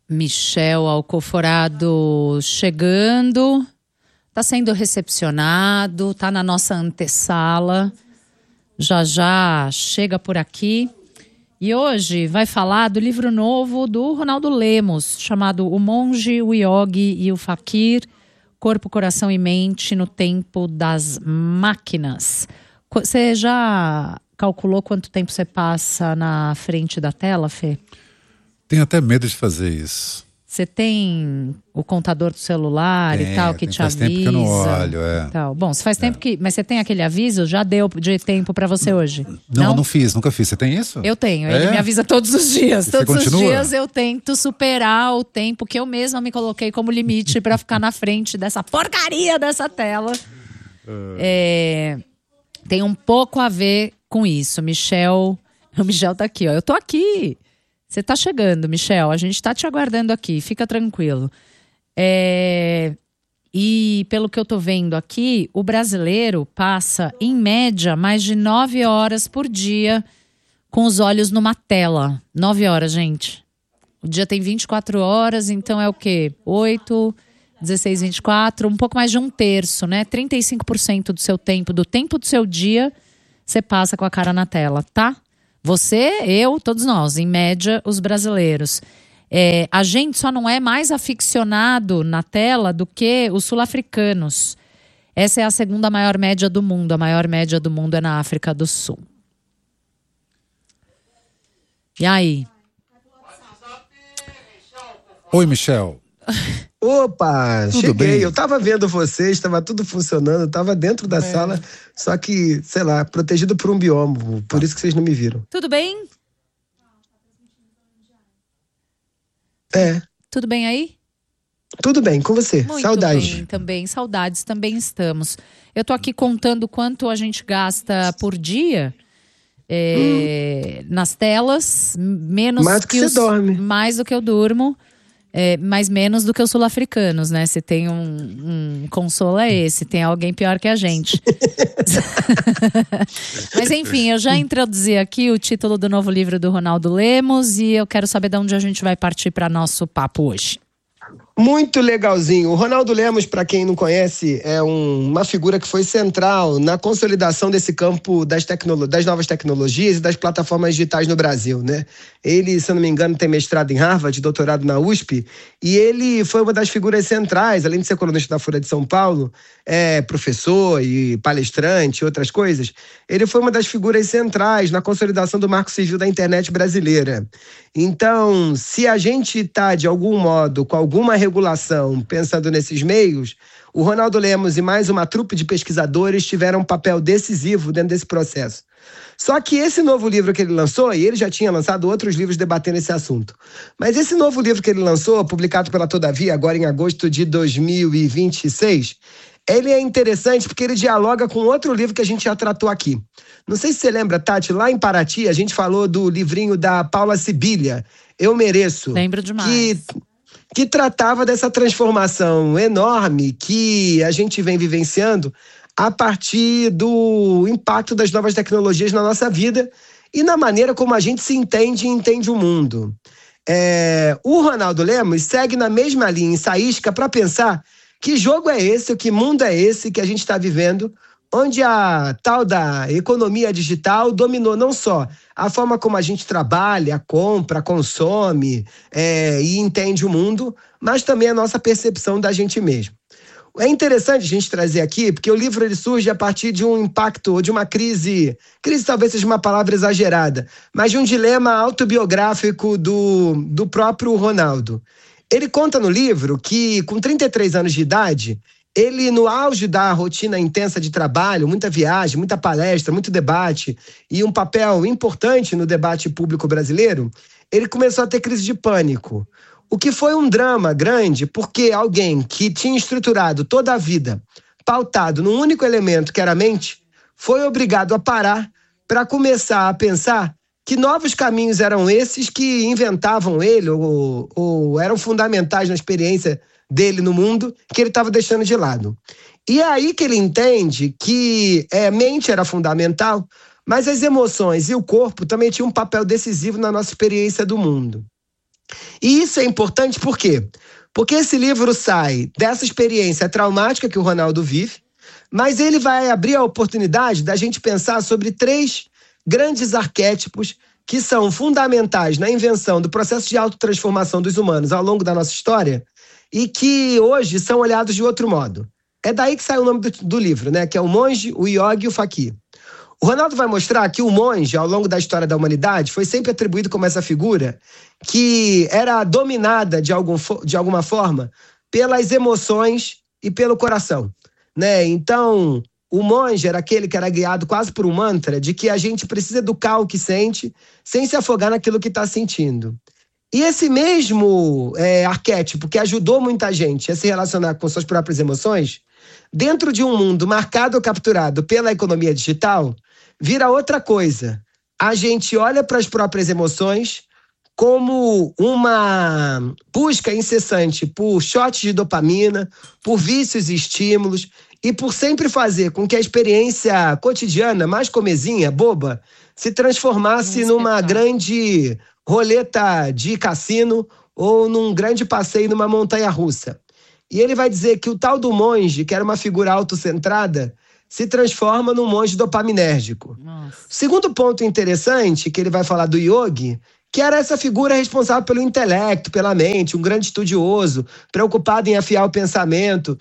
Michel Alcoforado chegando, está sendo recepcionado, está na nossa antessala, já chega por aqui. E hoje vai falar do livro novo do Ronaldo Lemos, chamado O Monge, o Yogi e o Fakir, Corpo, Coração e Mente no Tempo das Máquinas. Você já calculou quanto tempo você passa na frente da tela, Fê? Tenho até medo de fazer isso. Você tem o contador do celular e tal que te avisa? Faz tempo que eu não olho, Tal. Bom, faz tempo que... Mas você tem aquele aviso? Já deu de tempo pra você hoje? Não fiz, nunca fiz. Você tem isso? Eu tenho, ele me avisa todos os dias. Todos os dias eu tento superar o tempo que eu mesma me coloquei como limite pra ficar na frente dessa porcaria dessa tela. Tem um pouco a ver com isso. O Michel tá aqui, ó. Eu tô aqui. Você tá chegando, Michel. A gente tá te aguardando aqui. Fica tranquilo. E pelo que eu tô vendo aqui, o brasileiro passa, em média, mais de 9 horas por dia com os olhos numa tela. 9 horas, gente. O dia tem 24 horas, então é o quê? 8, 16, 24, um pouco mais de um terço, né? 35% do seu tempo, do seu dia, você passa com a cara na tela, tá? Você, eu, todos nós, em média, os brasileiros. A gente só não é mais aficionado na tela do que os sul-africanos. Essa é a segunda maior média do mundo. A maior média do mundo é na África do Sul. E aí? Oi, Michel. Opa, tudo cheguei. Bem? Eu tava vendo vocês, estava tudo funcionando, tava dentro da sala, só que, sei lá, protegido por um biombo, por isso que vocês não me viram. Tudo bem? Tudo bem aí? Tudo bem, com você. Muito Saudade. bem, também. Saudades, também estamos. Eu tô aqui contando quanto a gente gasta por dia nas telas, menos mais do que você dorme. Mais do que eu durmo. Mas menos do que os sul-africanos, né? Se tem um consolo é esse, tem alguém pior que a gente. Mas enfim, eu já introduzi aqui o título do novo livro do Ronaldo Lemos e eu quero saber de onde a gente vai partir para nosso papo hoje. Muito legalzinho. O Ronaldo Lemos, para quem não conhece, é uma figura que foi central na consolidação desse campo das novas tecnologias e das plataformas digitais no Brasil, né? Ele, se eu não me engano, tem mestrado em Harvard, doutorado na USP, e ele foi uma das figuras centrais, além de ser colunista da Folha de São Paulo, professor e palestrante e outras coisas. Ele foi uma das figuras centrais na consolidação do marco civil da internet brasileira. Então, se a gente está, de algum modo, com alguma regulação, pensando nesses meios, o Ronaldo Lemos e mais uma trupe de pesquisadores tiveram um papel decisivo dentro desse processo. Só que esse novo livro que ele lançou, e ele já tinha lançado outros livros debatendo esse assunto, mas esse novo livro que ele lançou, publicado pela Todavia, agora em agosto de 2026, ele é interessante porque ele dialoga com outro livro que a gente já tratou aqui. Não sei se você lembra, Tati, lá em Paraty a gente falou do livrinho da Paula Sibilia, Eu Mereço. Lembro demais. Que tratava dessa transformação enorme que a gente vem vivenciando a partir do impacto das novas tecnologias na nossa vida e na maneira como a gente se entende e entende o mundo. O Ronaldo Lemos segue na mesma linha ensaística para pensar que jogo é esse, que mundo é esse que a gente está vivendo, onde a tal da economia digital dominou não só a forma como a gente trabalha, compra, consome e entende o mundo, mas também a nossa percepção da gente mesmo. É interessante a gente trazer aqui, porque o livro ele surge a partir de um impacto, de uma crise talvez seja uma palavra exagerada, mas de um dilema autobiográfico do próprio Ronaldo. Ele conta no livro que, com 33 anos de idade, ele, no auge da rotina intensa de trabalho, muita viagem, muita palestra, muito debate e um papel importante no debate público brasileiro, ele começou a ter crise de pânico. O que foi um drama grande, porque alguém que tinha estruturado toda a vida, pautado num único elemento, que era a mente, foi obrigado a parar para começar a pensar que novos caminhos eram esses que inventavam ele ou eram fundamentais na experiência dele no mundo, que ele estava deixando de lado. E é aí que ele entende que a mente era fundamental, mas as emoções e o corpo também tinham um papel decisivo na nossa experiência do mundo. E isso é importante por quê? Porque esse livro sai dessa experiência traumática que o Ronaldo vive, mas ele vai abrir a oportunidade da gente pensar sobre 3 grandes arquétipos que são fundamentais na invenção do processo de autotransformação dos humanos ao longo da nossa história e que hoje são olhados de outro modo. É daí que sai o nome do livro, né? Que é o monge, o yogi e o fakir. O Ronaldo vai mostrar que o monge, ao longo da história da humanidade, foi sempre atribuído como essa figura que era dominada de alguma forma pelas emoções e pelo coração, né? Então, o monge era aquele que era guiado quase por um mantra de que a gente precisa educar o que sente sem se afogar naquilo que está sentindo. E esse mesmo arquétipo que ajudou muita gente a se relacionar com suas próprias emoções, dentro de um mundo marcado ou capturado pela economia digital, vira outra coisa. A gente olha para as próprias emoções como uma busca incessante por shots de dopamina, por vícios e estímulos, e por sempre fazer com que a experiência cotidiana, mais comezinha, boba, se transformasse numa grande roleta de cassino ou num grande passeio numa montanha-russa. E ele vai dizer que o tal do monge, que era uma figura autocentrada, se transforma num monge dopaminérgico. Nossa. O segundo ponto interessante, que ele vai falar do yogi, que era essa figura responsável pelo intelecto, pela mente, um grande estudioso, preocupado em afiar o pensamento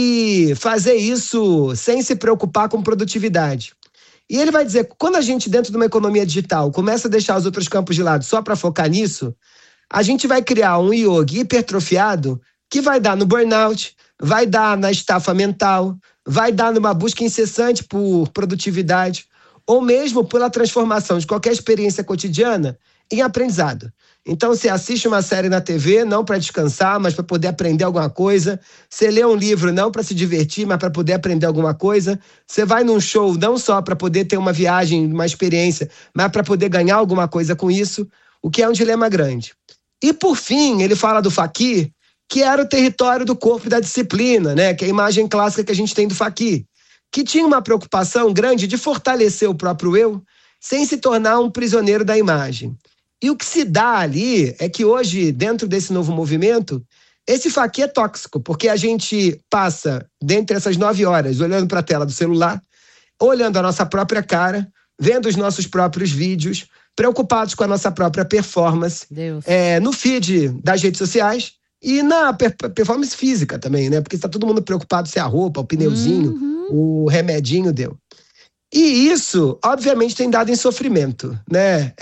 e fazer isso sem se preocupar com produtividade. E ele vai dizer que quando a gente, dentro de uma economia digital, começa a deixar os outros campos de lado só para focar nisso, a gente vai criar um yogi hipertrofiado que vai dar no burnout, vai dar na estafa mental, vai dar numa busca incessante por produtividade, ou mesmo pela transformação de qualquer experiência cotidiana em aprendizado. Então, você assiste uma série na TV, não para descansar, mas para poder aprender alguma coisa. Você lê um livro, não para se divertir, mas para poder aprender alguma coisa. Você vai num show, não só para poder ter uma viagem, uma experiência, mas para poder ganhar alguma coisa com isso, o que é um dilema grande. E, por fim, ele fala do fakir, que era o território do corpo e da disciplina, né? Que é a imagem clássica que a gente tem do fakir, que tinha uma preocupação grande de fortalecer o próprio eu, sem se tornar um prisioneiro da imagem. E o que se dá ali é que hoje, dentro desse novo movimento, esse fakir é tóxico, porque a gente passa, dentre essas 9 horas, olhando para a tela do celular, olhando a nossa própria cara, vendo os nossos próprios vídeos, preocupados com a nossa própria performance, no feed das redes sociais e na performance física também, né? Porque está todo mundo preocupado se a roupa, o pneuzinho, o remedinho deu. E isso, obviamente, tem dado em sofrimento, né?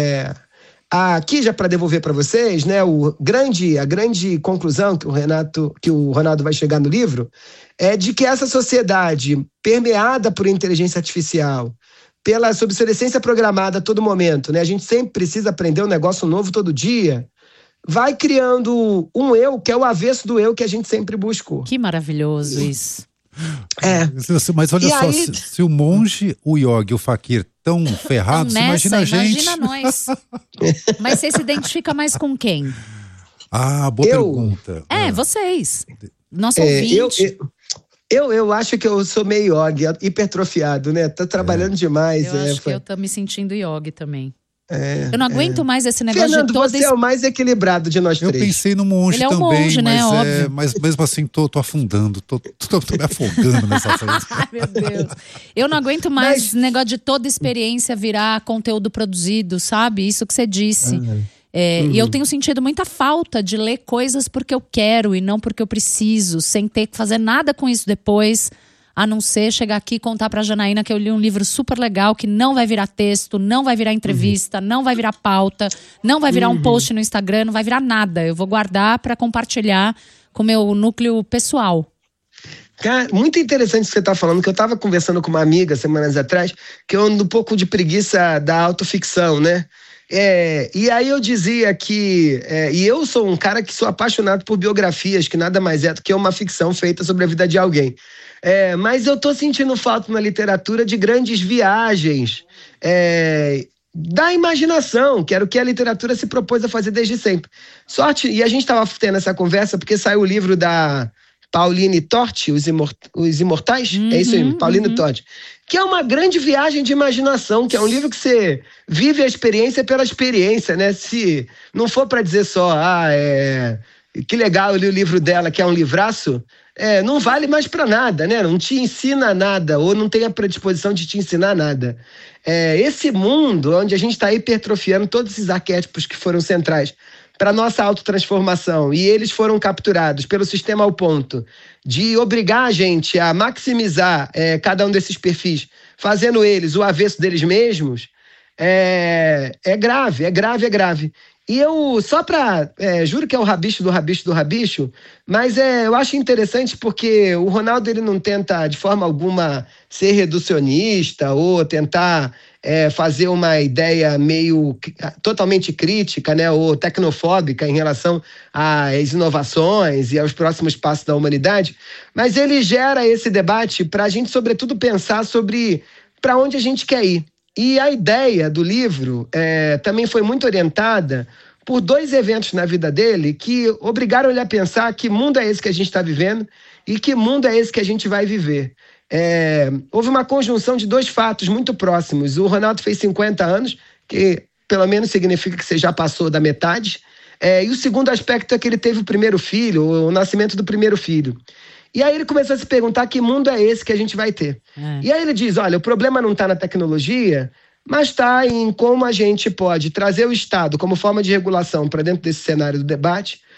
Aqui, já para devolver para vocês, né, a grande conclusão que o Ronaldo vai chegar no livro é de que essa sociedade permeada por inteligência artificial, pela obsolescência programada a todo momento, né, a gente sempre precisa aprender um negócio novo todo dia, vai criando um eu que é o avesso do eu que a gente sempre buscou. Que maravilhoso isso. Mas olha só, se o monge, o yogi e o fakir tão ferrados, imagina a gente. Imagina nós. Mas você se identifica mais com quem? Boa pergunta. Vocês. Nosso ouvinte. Eu acho que eu sou meio yogi, hipertrofiado, né? Tô trabalhando demais. Eu acho que eu tô me sentindo yogi também. Eu não aguento mais esse negócio Fernando, de todo você é o mais equilibrado de nós três. Eu pensei no monge também. Ele é um monge, né? Óbvio. Mas mesmo assim tô afundando, tô me afogando nessa frase. Ai, meu Deus. Eu não aguento mais esse negócio de toda experiência virar conteúdo produzido, sabe? Isso que você disse. E eu tenho sentido muita falta de ler coisas porque eu quero e não porque eu preciso, sem ter que fazer nada com isso depois. A não ser chegar aqui e contar pra Janaína que eu li um livro super legal que não vai virar texto, não vai virar entrevista, não vai virar pauta, não vai virar um post no Instagram, não vai virar nada. Eu vou guardar pra compartilhar com o meu núcleo pessoal. Cara, muito interessante o que você tá falando, que eu tava conversando com uma amiga semanas atrás, que eu ando um pouco de preguiça da autoficção, né? E aí eu dizia que... e eu sou um cara que sou apaixonado por biografias, que nada mais é do que uma ficção feita sobre a vida de alguém. Mas eu tô sentindo falta na literatura de grandes viagens, da imaginação, que era o que a literatura se propôs a fazer desde sempre. E a gente estava tendo essa conversa porque saiu o livro da Pauline Torti, Os Imortais, é isso aí, Pauline Torti, que é uma grande viagem de imaginação, que é um livro que você vive a experiência pela experiência, né? Se não for para dizer só, que legal, eu li o livro dela, que é um livraço, não vale mais para nada, né? Não te ensina nada, ou não tem a predisposição de te ensinar nada. Esse mundo onde a gente está hipertrofiando todos esses arquétipos que foram centrais para a nossa autotransformação, e eles foram capturados pelo sistema ao ponto de obrigar a gente a maximizar cada um desses perfis, fazendo eles o avesso deles mesmos, é grave. E eu, só para, juro que é o rabicho do rabicho, mas eu acho interessante porque o Ronaldo ele não tenta de forma alguma ser reducionista ou tentar fazer uma ideia meio totalmente crítica, né, ou tecnofóbica em relação às inovações e aos próximos passos da humanidade, mas ele gera esse debate para a gente, sobretudo, pensar sobre para onde a gente quer ir. E a ideia do livro também foi muito orientada por 2 eventos na vida dele que obrigaram ele a pensar que mundo é esse que a gente está vivendo e que mundo é esse que a gente vai viver. Houve uma conjunção de 2 fatos muito próximos. O Ronaldo fez 50 anos, que pelo menos significa que você já passou da metade. E o segundo aspecto é que ele teve o primeiro filho, o nascimento do primeiro filho. E aí ele começou a se perguntar que mundo é esse que a gente vai ter. E aí ele diz, olha, o problema não está na tecnologia, mas está em como a gente pode trazer o Estado como forma de regulação para dentro desse cenário do debate,